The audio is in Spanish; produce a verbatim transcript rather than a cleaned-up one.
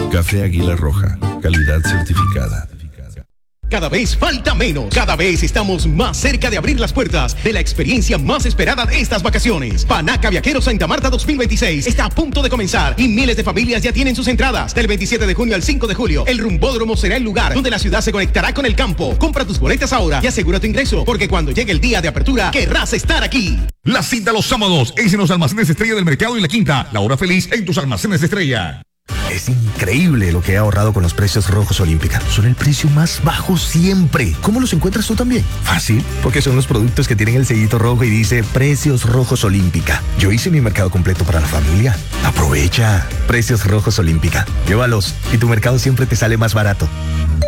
Café Águila Roja, calidad certificada. Cada vez falta menos, cada vez estamos más cerca de abrir las puertas de la experiencia más esperada de estas vacaciones. Panaca Viajeros Santa Marta dos mil veintiséis está a punto de comenzar y miles de familias ya tienen sus entradas. Del veintisiete de junio al cinco de julio, el Rumbódromo será el lugar donde la ciudad se conectará con el campo. Compra tus boletas ahora y asegura tu ingreso, porque cuando llegue el día de apertura, querrás estar aquí. La cita los sábados es en los almacenes Estrella del Mercado y La Quinta. La hora feliz en tus almacenes Estrella. Es increíble lo que he ahorrado con los precios Rojos Olímpica. Son el precio más bajo siempre. ¿Cómo los encuentras tú también? Fácil, porque son los productos que tienen el sellito rojo y dice Precios Rojos Olímpica. Yo hice mi mercado completo para la familia. Aprovecha. Precios Rojos Olímpica. Llévalos y tu mercado siempre te sale más barato.